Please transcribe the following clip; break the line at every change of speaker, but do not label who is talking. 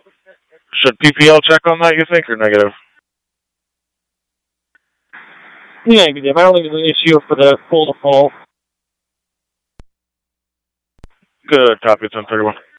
Should PPL check on that, you think, or negative?
Negative. I don't think it's an issue for the full default.
Good, copy, 1031.